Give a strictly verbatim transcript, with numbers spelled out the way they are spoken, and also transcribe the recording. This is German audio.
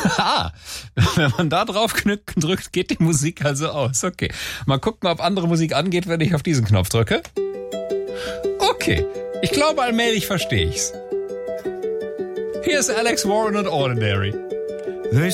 Ah, wenn man da drauf drückt, geht die Musik also aus. Okay, mal gucken, ob andere Musik angeht, wenn ich auf diesen Knopf drücke. Okay, ich glaube, allmählich verstehe ich's. Hier ist Alex Warren und Ordinary.